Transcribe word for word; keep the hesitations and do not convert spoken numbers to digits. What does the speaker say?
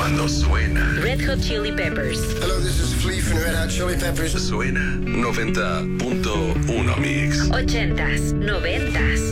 Cuando suena Red Hot Chili Peppers. Hello, this is Flea from Red Hot Chili Peppers. Suena noventa punto uno Mix. Ochentas, noventas.